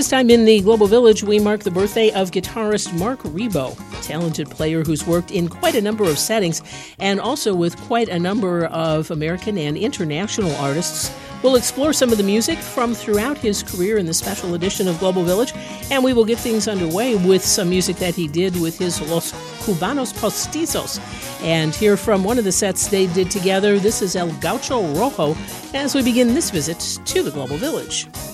This time in the Global Village, we mark the birthday of guitarist Mark Ribot, a talented player who's worked in quite a number of settings and also with quite a number of American and international artists. We'll explore some of the music from throughout his career in the special edition of Global Village, and we will get things underway with some music that he did with his Los Cubanos Postizos. And hear from one of the sets they did together. This is El Gaucho Rojo as we begin this visit to the Global Village.